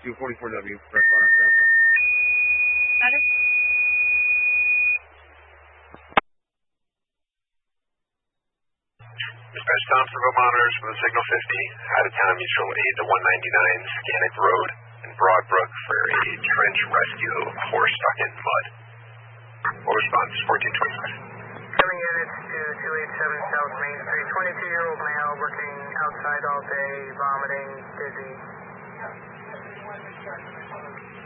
244W, Red Bar, Grandpa. Better? Dispatch Tom for monitors from the Signal 50, out of town mutual aid to 199 Scannick Road in Broadbrook for a trench rescue of a horse stuck in mud. Full response, 1425. Coming units to 287 South Main Street, 22-year-old male working outside all day, vomiting, dizzy.